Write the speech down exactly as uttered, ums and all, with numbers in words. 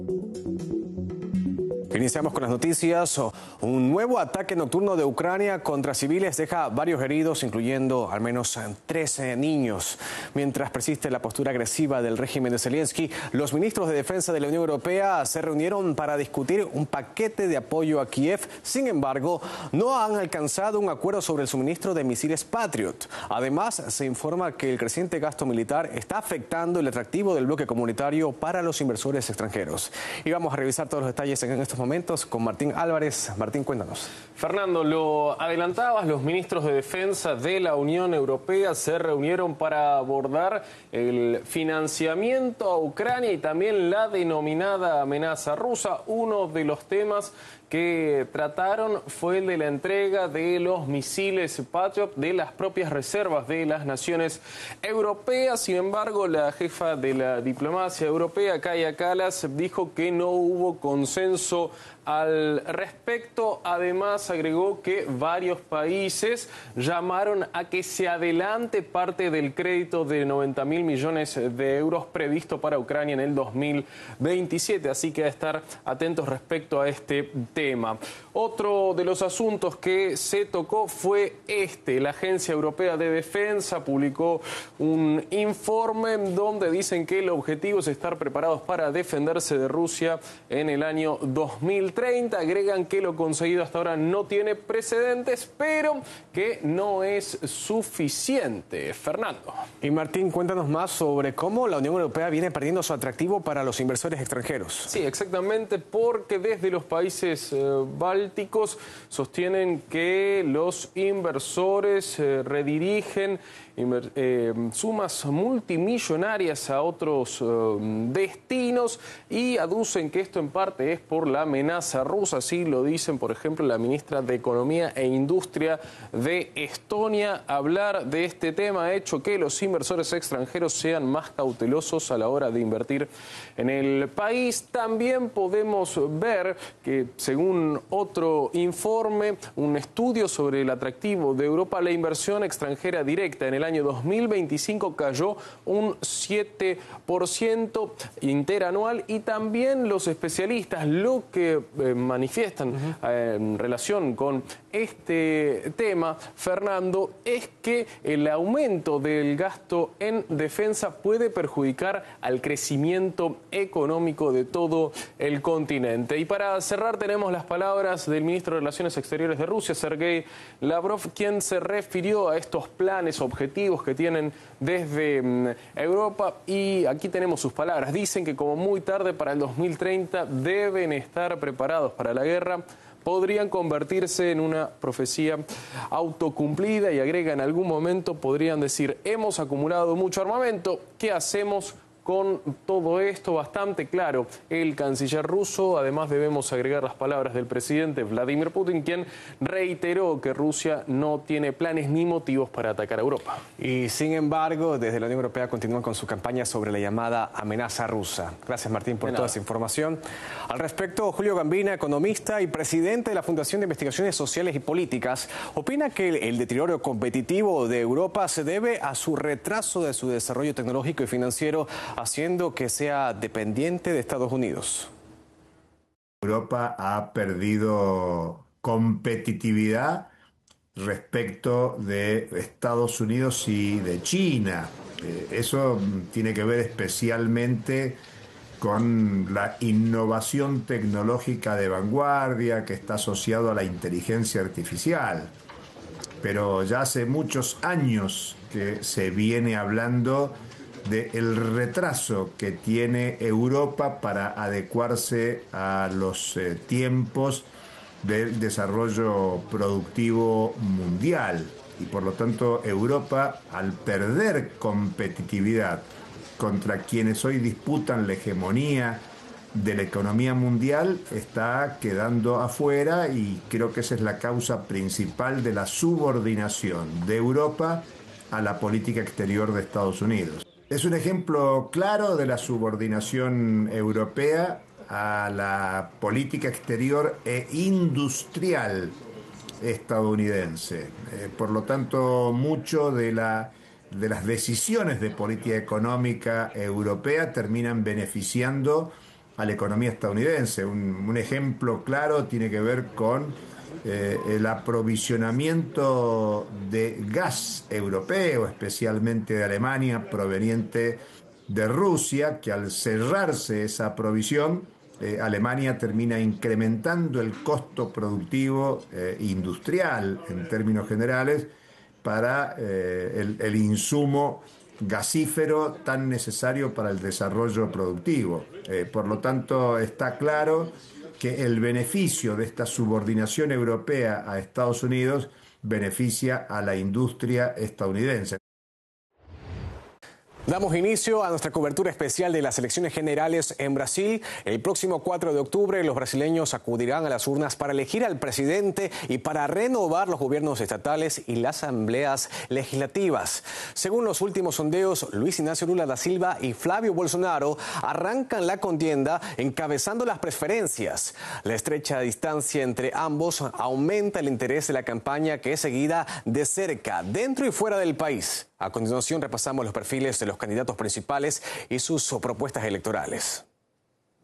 Iniciamos con las noticias. Un nuevo ataque nocturno de Ucrania contra civiles deja varios heridos, incluyendo al menos trece niños. Mientras persiste la postura agresiva del régimen de Zelensky, los ministros de Defensa de la Unión Europea se reunieron para discutir un paquete de apoyo a Kiev. Sin embargo, no han alcanzado un acuerdo sobre el suministro de misiles Patriot. Además, se informa que el creciente gasto militar está afectando el atractivo del bloque comunitario para los inversores extranjeros. Y vamos a revisar todos los detalles en estos momentos con Martín Álvarez. Martín, cuéntanos. Fernando, lo adelantabas, los ministros de Defensa de la Unión Europea se reunieron para abordar el financiamiento a Ucrania y también la denominada amenaza rusa. Uno de los temas que trataron fue el de la entrega de los misiles Patriot de las propias reservas de las naciones europeas. Sin embargo, la jefa de la diplomacia europea, Kaja Kallas, dijo que no hubo consenso al respecto. Además, agregó que varios países llamaron a que se adelante parte del crédito de noventa mil millones de euros previsto para Ucrania en el dos mil veintisiete. Así que a estar atentos respecto a este tema. Otro de los asuntos que se tocó fue este. La Agencia Europea de Defensa publicó un informe donde dicen que el objetivo es estar preparados para defenderse de Rusia en el año dos mil treinta. Agregan que lo conseguido hasta ahora no tiene precedentes, pero que no es suficiente. Fernando. Y Martín, cuéntanos más sobre cómo la Unión Europea viene perdiendo su atractivo para los inversores extranjeros. Sí, exactamente, porque desde los países eh, bálticos sostienen que los inversores eh, redirigen inver eh, sumas multimillonarias a otros eh, destinos y aducen que esto en parte es por la amenaza rusa. Así lo dicen, por ejemplo, la ministra de Economía e Industria de Estonia. Hablar de este tema ha hecho que los inversores extranjeros sean más cautelosos a la hora de invertir en el país. También podemos ver que, según otro informe, un estudio sobre el atractivo de Europa, la inversión extranjera directa en el año dos mil veinticinco cayó un siete por ciento interanual, y también los especialistas lo que eh, manifiestan uh-huh. eh, en relación con este tema, Fernando, es que el aumento del gasto en defensa puede perjudicar al crecimiento económico de todo el continente. Y para cerrar tenemos las palabras del ministro de Relaciones Exteriores de Rusia, Sergei Lavrov, quien se refirió a estos planes, objetivos que tienen desde um, Europa, y aquí tenemos sus palabras. Dicen que como muy tarde para el dos mil treinta deben estar preparados para la guerra. Podrían convertirse en una profecía autocumplida, y agrega, en algún momento podrían decir: hemos acumulado mucho armamento, ¿qué hacemos con todo esto? Bastante claro el canciller ruso. Además, debemos agregar las palabras del presidente Vladimir Putin, quien reiteró que Rusia no tiene planes ni motivos para atacar a Europa. Y sin embargo, desde la Unión Europea continúan con su campaña sobre la llamada amenaza rusa. Gracias, Martín, por toda esa información. Al respecto, Julio Gambina, economista y presidente de la Fundación de Investigaciones Sociales y Políticas, opina que el, el deterioro competitivo de Europa se debe a su retraso de su desarrollo tecnológico y financiero, haciendo que sea dependiente de Estados Unidos. Europa ha perdido competitividad respecto de Estados Unidos y de China. Eh, eso tiene que ver especialmente con la innovación tecnológica de vanguardia que está asociado a la inteligencia artificial. Pero ya hace muchos años que se viene hablando del retraso que tiene Europa para adecuarse a los eh, tiempos del desarrollo productivo mundial, y por lo tanto Europa, al perder competitividad contra quienes hoy disputan la hegemonía de la economía mundial, está quedando afuera, y creo que esa es la causa principal de la subordinación de Europa a la política exterior de Estados Unidos. Es un ejemplo claro de la subordinación europea a la política exterior e industrial estadounidense. Eh, por lo tanto, mucho de, la, de las decisiones de política económica europea terminan beneficiando a la economía estadounidense. Un, un ejemplo claro tiene que ver con eh, el aprovisionamiento de gas europeo, especialmente de Alemania, proveniente de Rusia, que al cerrarse esa provisión, eh, Alemania termina incrementando el costo productivo eh, industrial en términos generales para eh, el, el insumo gasífero tan necesario para el desarrollo productivo. Eh, por lo tanto, está claro que el beneficio de esta subordinación europea a Estados Unidos beneficia a la industria estadounidense. Damos inicio a nuestra cobertura especial de las elecciones generales en Brasil. El próximo cuatro de octubre los brasileños acudirán a las urnas para elegir al presidente y para renovar los gobiernos estatales y las asambleas legislativas. Según los últimos sondeos, Luis Ignacio Lula da Silva y Flavio Bolsonaro arrancan la contienda encabezando las preferencias. La estrecha distancia entre ambos aumenta el interés de la campaña, que es seguida de cerca, dentro y fuera del país. A continuación repasamos los perfiles de los candidatos principales y sus propuestas electorales.